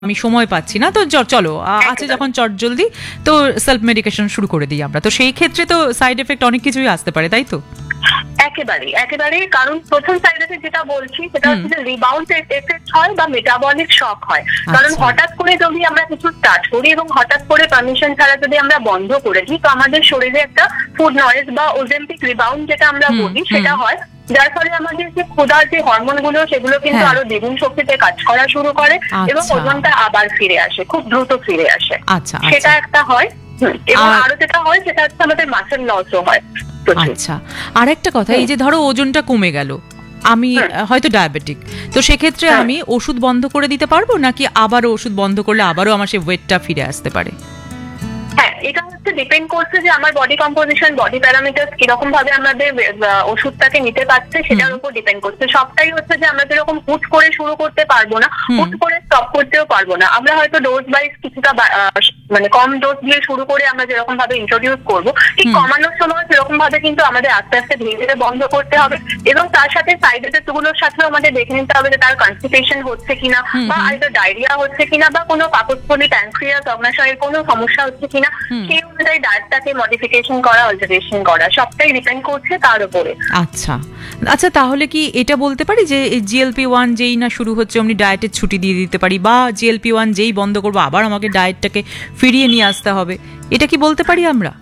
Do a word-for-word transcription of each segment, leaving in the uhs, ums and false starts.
আমি সময় পাচ্ছি না, তো চলো আছে যখন চট জলদি তো সেলফ মেডিকেশন শুরু করে দিই আমরা, তো সেই ক্ষেত্রে তো সাইড এফেক্ট অনেক কিছুই আসতে পারে, তাই তো? একেবারে একেবারে কারণ প্রথম সাইড এফেক্ট যেটা বলছি সেটা হচ্ছে যে রিবাউন্ড এফেক্ট হয় বা মেটাবলিক শক হয়। কারণ হঠাৎ করে যদি আমরা কিছু স্টার্ট করি এবং হঠাৎ করে পারমিশন ছাড়া যদি আমরা বন্ধ করে দিই, তো আমাদের শরীরে একটা ফুড নয়েজ বা ওজেম্পিক রিবাউন্ড যেটা আমরা বলি সেটা হয়, যার ফলে আমাদের যে ক্ষুধার যে হরমোন গুলো সেগুলো কিন্তু আরো দ্বিগুণ শক্তিতে কাজ করা শুরু করে এবং ওজনটা আবার ফিরে আসে, খুব দ্রুত ফিরে আসে। সেটা একটা হয়। এবং আরো যেটা হয় সেটা হচ্ছে আমাদের মাসেল লসও হয়। আচ্ছা, আর একটা কথা, এই যে ধরো ওজনটা কমে গেল, আমি হয়তো ডায়াবেটিক, তো সেক্ষেত্রে আমি ওষুধ বন্ধ করে দিতে পারবো নাকি আবারও ওষুধ বন্ধ করলে আবারও আমার সেই ওয়েটটা ফিরে আসতে পারে? হ্যাঁ, এটা হচ্ছে ডিপেন্ড করছে যে আমার বডি কম্পোজিশন, বডি প্যারামিটার্স কিরকম ভাবে আমাদের ওষুধটাকে নিতে পারছে সেটার উপর ডিপেন্ড করছে। সবটাই হচ্ছে যে আমরা যেরকম হুট করে শুরু করতে পারবো না, হুট করে স্টপ করতেও পারবো না। আমরা হয়তো ডোজ ওয়াইজ কিছুটা মানে কম ডোজ দিয়ে শুরু করে আমরা যেরকম ভাবে ইন্ট্রোডিউস করবো, ঠিক কমানোর সময় সেরকম ভাবে কিন্তু আমাদের আস্তে আস্তে ধীরে ধীরে বন্ধ করতে হবে। এবং তার সাথে সাইড এফেক্ট গুলোর সাথেও আমাদের দেখে নিতে হবে যে তার কনস্টিপেশন হচ্ছে কিনা, বা আইদার ডায়রিয়া হচ্ছে কিনা, বা কোনো পাকস্থলী, প্যানক্রিয়াস, অগ্নাশয়ের কোনো সমস্যা হচ্ছে কিনা, সেই অনুযায়ী ডায়েটটাকে মডিফিকেশন করা, অল্টারেশন করা, সবটাই ডিপেন্ড করছে তার উপরে। আচ্ছা আচ্ছা, তাহলে কি এটা বলতে পারি যে জিএলপি ওয়ান যেই না শুরু হচ্ছে অমনি ডায়েটের ছুটি দিয়ে দিতে পারি, বা জিএলপি ওয়ান যেই বন্ধ করবো আবার আমাকে ডায়েটটাকে ফিরিয়ে নিয়ে আসতে হবে, এটা কি বলতে পারি আমরা?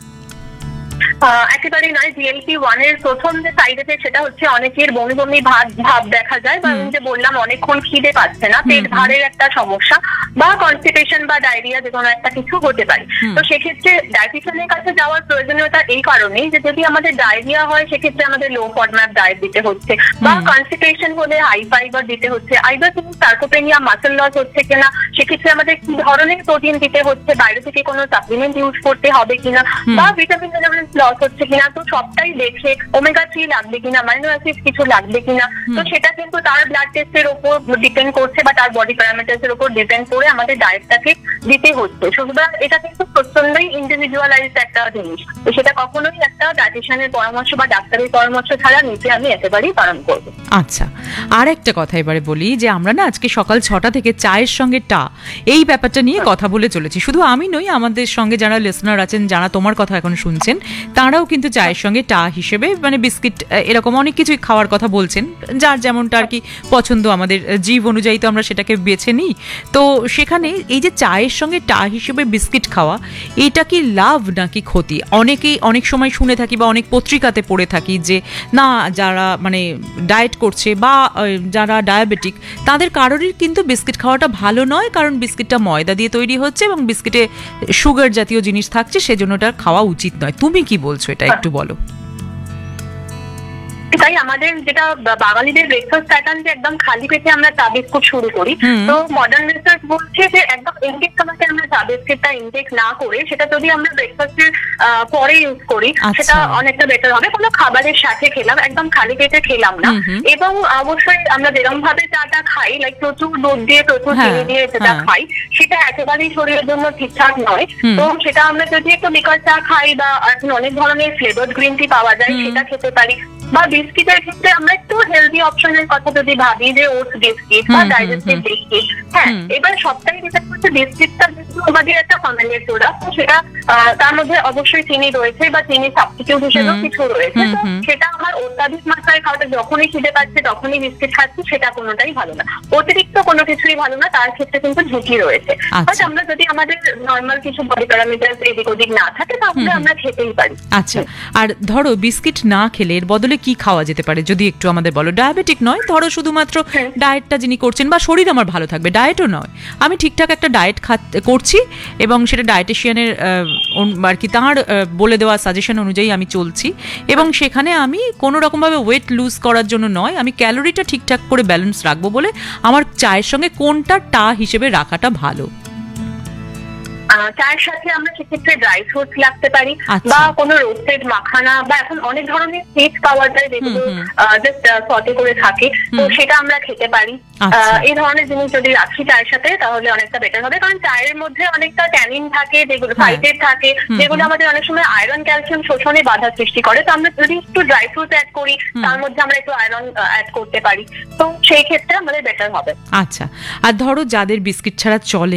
একেবারে নয়। জিএলপি ওয়ান এর প্রথম যে সাইড এফেক্ট সেটা হচ্ছে অনেকের বমি বমি ভাব ভাব দেখা যায়, বা আমি যে বললাম অনেকক্ষণ খিদে পাচ্ছে না, পেট ভারের একটা সমস্যা, বা কনস্টিপেশন বা ডায়রিয়া যে কোনো একটা কিছু হতে পারে। তো সেক্ষেত্রে ডায়েটিশিয়ানের কাছে যাওয়ার প্রয়োজনীয়তা এই কারণেই যে যদি আমাদের ডায়রিয়া হয় সেক্ষেত্রে আমাদের লো ফডম্যাপ ডায়েট দিতে হচ্ছে, বা কনস্টিপেশন হলে হাই ফাইবার দিতে হচ্ছে, আইদার কোনো সার্কোপেনিয়া, মাসেল লস হচ্ছে কিনা, সেক্ষেত্রে আমাদের কি ধরনের প্রোটিন দিতে হচ্ছে, বাইরে থেকে কোনো সাপ্লিমেন্ট ইউজ করতে হবে কিনা, বা ভিটামিন লস হচ্ছে কিনা, তো সবটাই দেখে ওমেগা থ্রি লাগবে কিনা, অ্যামাইনো অ্যাসিড কিছু লাগবে কিনা, তো সেটা কিন্তু তার ব্লাড টেস্টের উপর ডিপেন্ড করছে বা তার বডি প্যারামিটার্স এর উপর ডিপেন্ড করে আমাদের ডায়েটটাকে দিতে হচ্ছে। সুতরাং এটা কিন্তু প্রচন্ডই ইন্ডিভিজুয়ালাইজড একটা জিনিস, তো সেটা কখনোই একটা ডায়েটিশিয়ানের পরামর্শ বা ডাক্তারের পরামর্শ ছাড়া নিতে আমি একেবারেই বারণ করবো। আচ্ছা, আর একটা কথা এবারে বলি যে আমরা না আজকে সকাল ছটা থেকে চায়ের সঙ্গে টা এই ব্যাপারটা নিয়ে কথা বলে চলেছি। শুধু আমি নই, আমাদের সঙ্গে যারা লিসনার আছেন, যারা তোমার কথা এখন শুনছেন, তারাও কিন্তু চায়ের সঙ্গে টা হিসেবে মানে বিস্কিট এরকম অনেক কিছুই খাওয়ার কথা বলছেন, যার যেমনটা আর কি পছন্দ, আমাদের জীব অনুযায়ী তো আমরা সেটাকে বেছে নিই। তো সেখানে এই যে চায়ের সঙ্গে টা হিসেবে বিস্কিট খাওয়া, এটা কি লাভ নাকি ক্ষতি? অনেকেই অনেক সময় শুনে থাকি বা অনেক পত্রিকাতে পড়ে থাকি যে না, যারা মানে ডায়েট করছে বা যারা ডায়াবেটিক তাদের কারোরই কিন্তু বিস্কিট খাওয়াটা ভালো নয়, কারণ বিস্কিটটা ময়দা দিয়ে তৈরি হচ্ছে এবং বিস্কিটে সুগার জাতীয় জিনিস থাকছে, সেজন্য ওটা খাওয়া উচিত নয়। তুমি কি বলছো, এটা একটু বলো। তাই আমাদের যেটা বাঙালিদের ব্রেকফাস্ট প্যাটার্ন যে একদম খালি পেটে আমরা চা বিস্কুট শুরু করি, তো মডার্ন রিসার্চ বলছে যে একদম ইনটেক সময় আমরা চা বিস্কুটটা ইনটেক না করে সেটা যদি আমরা ব্রেকফাস্টের পরে ইউজ করি সেটা অনেকটা বেটার হবে। কোনো খাবারের সাথে খেলাম, একদম খালি পেটে খেলাম না। এবং অবশ্যই আমরা যেরকম ভাবে চাটা খাই, লাইক প্রচুর দুধ দিয়ে, প্রচুর চিনি দিয়ে যেটা খাই, সেটা একেবারেই শরীরের জন্য ঠিকঠাক নয়। তো সেটা আমরা যদি একটু বিকাল চা খাই, বা এখন অনেক ধরনের ফ্লেভার্ড গ্রিন টি পাওয়া যায়, সেটা খেতে পারি। বা বিস্কিটের ক্ষেত্রে আমরা একটু হেলদি অপশনের কথা যদি ভাবি, যে ওটস বিস্কিট বা ডাইজেস্টিভ বিস্কিট, হ্যাঁ, এবার সবটাই ডিপেন্ড করছে বিস্কিটটা যেহেতু আমাদের একটা ফর্মালিন সোডা, সেটা তার মধ্যে অবশ্যই চিনি রয়েছে বা চিনি সাবস্টিটিউট হিসেবেও কিছু রয়েছে, তো সেটা আমার অত্যাধিক মাত্রায় খাওয়াটা, যখনই খিদে পাচ্ছে তখনই বিস্কিট খাচ্ছি, সেটা কোনোটাই ভালো না। অতিরিক্ত কোনো কিছুই ভালো না, তার ক্ষেত্রে কিন্তু ঝুঁকি রয়েছে। বাট আমরা যদি আমাদের নর্মাল কিছু বডি প্যারামিটার এদিক ওদিক না থাকে তাহলে আমরা খেতেই পারি। আচ্ছা, আর ধরো বিস্কিট না খেলে এর বদলে কি খাওয়া যেতে পারে যদি একটু আমাদের বলো? ডায়াবেটিক নয়, ধরো শুধুমাত্র ডায়েটটা যিনি করছেন, বা শরীর আমার ভালো থাকবে, ডায়েটও নয়, আমি ঠিকঠাক একটা ডায়েট করছি এবং সেটা ডায়েটিশিয়ানের আর কি তাঁর বলে দেওয়া সাজেশন অনুযায়ী আমি চলছি, এবং সেখানে আমি কোনো রকমভাবে ওয়েট লুজ করার জন্য নয়, আমি ক্যালোরিটা ঠিকঠাক করে ব্যালেন্স রাখবো বলে আমার চায়ের সঙ্গে কোনটা টা হিসেবে রাখাটা ভালো? চায়ের সাথে আমরা সেক্ষেত্রে ড্রাই ফ্রুটস রাখতে পারি, আচ্ছা। বা কোনো রোস্টেড মাখানা, বা এখন অনেক ধরনের সিডস পাওয়া যায় যেগুলো হুম, জাস্ট সটে করে থাকে, তো হুম। সেটা আমরা খেতে পারি। আচ্ছা। আহ, এই ধরনের জিনিস যদি রাখি চায়ের সাথে তাহলে অনেকটা বেটার হবে, কারণ চায়ের মধ্যে অনেকটা ট্যানিন থাকে, যেগুলো হ্যাঁ। ফাইটেড থাকে, হুম, যেগুলো হুম। আমাদের অনেক সময় আয়রন ক্যালসিয়াম শোষণে বাধা সৃষ্টি করে। তো আমরা যদি একটু ড্রাই ফ্রুট অ্যাড করি, হুম। তার মধ্যে আমরা একটু আয়রন অ্যাড করতে পারি, তো সেই ক্ষেত্রে আমাদের বেটার হবে। আচ্ছা, আর ধরো যাদের বিস্কিট ছাড়া চলে